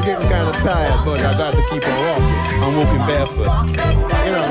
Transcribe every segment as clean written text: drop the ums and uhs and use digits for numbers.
getting kind of tired, but I got to keep on walking. I'm walking barefoot. You know.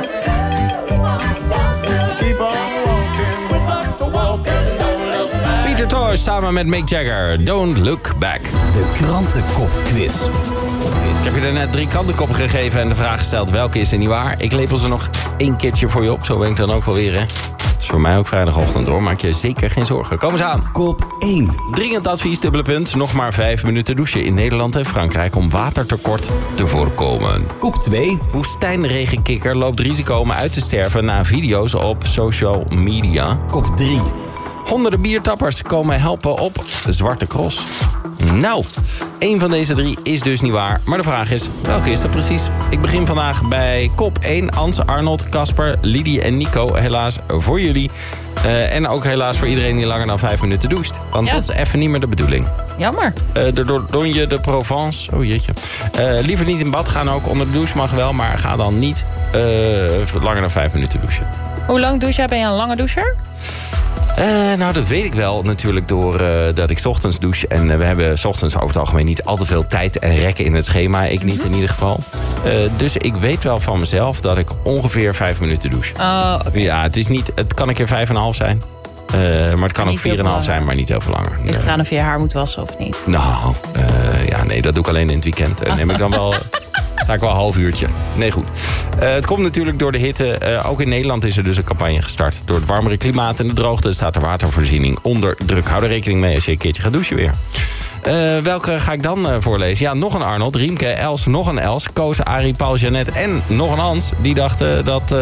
Keep on walking, we got to walk and don't look back. Peter Tosh samen met Mick Jagger. Don't look back. De krantenkopquiz. Ik heb je er net 3 krantenkoppen gegeven en de vraag gesteld welke is er niet waar. Ik lepel ze nog 1 keertje voor je op, zo ben ik dan ook wel weer, hè. Dat is voor mij ook vrijdagochtend, hoor. Maak je zeker geen zorgen. Kom eens aan. Kop 1. Dringend advies, dubbele punt. Nog maar 5 minuten douchen in Nederland en Frankrijk om watertekort te voorkomen. Kop 2. Woestijnregenkikker loopt risico om uit te sterven na video's op social media. Kop 3. Honderden biertappers komen helpen op Zwarte Cross. Nou, 1 van deze 3 is dus niet waar. Maar de vraag is, welke is dat precies? Ik begin vandaag bij kop 1. Ans, Arnold, Casper, Lidie en Nico. Helaas voor jullie. En ook helaas voor iedereen die langer dan 5 minuten doucht. Want dat is even niet meer de bedoeling. Jammer. De Dordogne de Provence. Oh jeetje. Liever niet in bad gaan ook. Onder de douche mag wel. Maar ga dan niet langer dan 5 minuten douchen. Hoe lang douche jij? Ben je een lange doucher? Nou, dat weet ik wel natuurlijk door dat ik 's ochtends douche. En we hebben 's ochtends over het algemeen niet al te veel tijd en rekken in het schema. Ik niet in ieder geval. Dus ik weet wel van mezelf dat ik ongeveer 5 minuten douche. Oh, oké. Ja, het kan een keer 5,5 zijn. Maar het kan ook 4,5 zijn, maar niet heel veel langer. Ligt eraan of je haar moet wassen of niet? Nou, nee, dat doe ik alleen in het weekend. Neem ik dan wel... Sta ik wel een half uurtje. Nee, goed. Het komt natuurlijk door de hitte. Ook in Nederland is er dus een campagne gestart. Door het warmere klimaat en de droogte staat de watervoorziening onder druk. Hou er rekening mee als je een keertje gaat douchen weer. Welke ga ik dan voorlezen? Ja, nog een Arnold, Riemke, Els, nog een Els, Koos, Arie, Paul, Jeannette en nog een Hans. Die dachten dat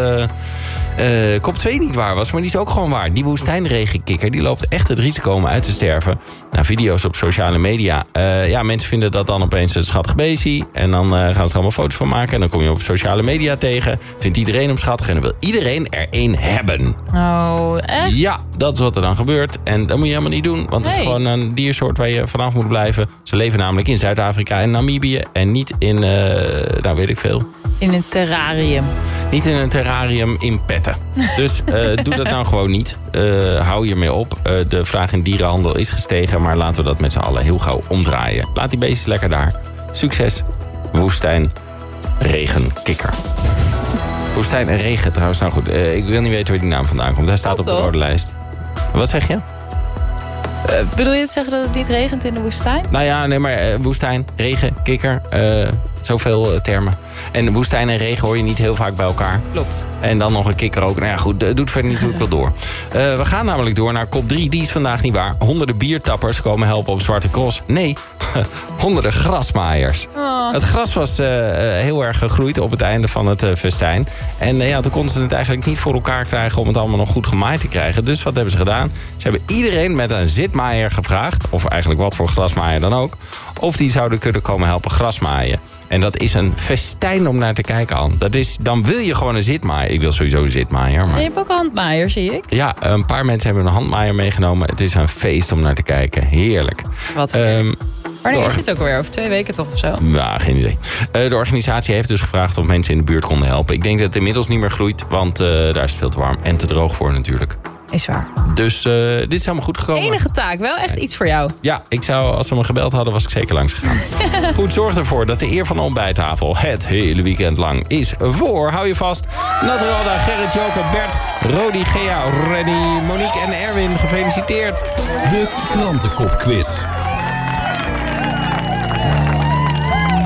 kop 2 niet waar was, maar die is ook gewoon waar. Die woestijnregenkikker die loopt echt het risico om uit te sterven. Nou, video's op sociale media. Mensen vinden dat dan opeens een schattig beestje. En dan gaan ze er allemaal foto's van maken. En dan kom je op sociale media tegen. Vindt iedereen hem schattig en dan wil iedereen er één hebben. Oh, echt? Ja, dat is wat er dan gebeurt. En dat moet je helemaal niet doen. Want het is gewoon een diersoort waar je vanaf moet blijven. Ze leven namelijk in Zuid-Afrika en Namibië. En niet in, weet ik veel. In een terrarium. Niet in een terrarium in petten. Dus doe dat nou gewoon niet. Hou hiermee op. De vraag in dierenhandel is gestegen. Maar laten we dat met z'n allen heel gauw omdraaien. Laat die beestjes lekker daar. Succes. Woestijn. Regenkikker. Woestijn en regen trouwens. Nou goed, ik wil niet weten waar die naam vandaan komt. Hij staat op de rode lijst. Wat zeg je? Bedoel je te zeggen dat het niet regent in de woestijn? Nou ja, nee, maar woestijn, regen, kikker, zoveel termen. En woestijn en regen hoor je niet heel vaak bij elkaar. Klopt. En dan nog een kikker ook. Nou ja, goed, doet verder niet hoe ik wil door. We gaan namelijk door naar kop 3. Die is vandaag niet waar. Honderden biertappers komen helpen op Zwarte Cross. Nee, honderden grasmaaiers. Oh. Het gras was heel erg gegroeid op het einde van het festijn. En toen konden ze het eigenlijk niet voor elkaar krijgen om het allemaal nog goed gemaaid te krijgen. Dus wat hebben ze gedaan? Ze hebben iedereen met een zitmaaier gevraagd, of eigenlijk wat voor grasmaaier dan ook, of die zouden kunnen komen helpen grasmaaien. En dat is een festijn om naar te kijken, Ann. Dan wil je gewoon een zitmaaier. Ik wil sowieso een zitmaaier. Maar... Je hebt ook een handmaaier, zie ik. Ja, een paar mensen hebben een handmaaier meegenomen. Het is een feest om naar te kijken. Heerlijk. Wat wanneer is het ook alweer? Over 2 weken toch of zo? Ja, geen idee. De organisatie heeft dus gevraagd of mensen in de buurt konden helpen. Ik denk dat het inmiddels niet meer gloeit, want daar is het veel te warm en te droog voor natuurlijk. Is waar. Dus dit is helemaal goed gekomen. Enige taak, wel echt iets voor jou. Ja, als ze me gebeld hadden, was ik zeker langs gegaan. Goed, zorg ervoor dat de eer van de ontbijttafel het hele weekend lang is voor. Hou je vast. Natralda, Gerrit, Joke, Bert, Rodi, Gea, Renny, Monique en Erwin. Gefeliciteerd. De Krantenkopquiz.